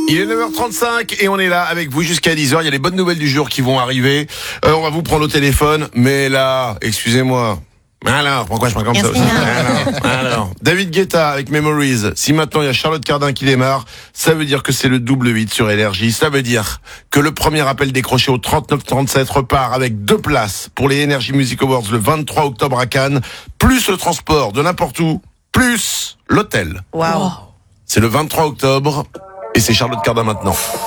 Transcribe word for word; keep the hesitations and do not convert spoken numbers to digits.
Il est neuf heures trente-cinq et on est là avec vous jusqu'à dix heures. Il y a les bonnes nouvelles du jour qui vont arriver. Euh, on va vous prendre au téléphone. Mais là, excusez-moi. Alors, pourquoi je parle comme ça aussi alors, alors, David Guetta avec Memories. Si maintenant il y a Charlotte Cardin qui démarre, ça veut dire que c'est le double huit sur Énergie. Ça veut dire que le premier appel décroché au trente-neuf trente-sept repart avec deux places pour les Energy Music Awards le vingt-trois octobre à Cannes, plus le transport de n'importe où, plus l'hôtel. Waouh. C'est le vingt-trois octobre et c'est Charlotte Cardin maintenant.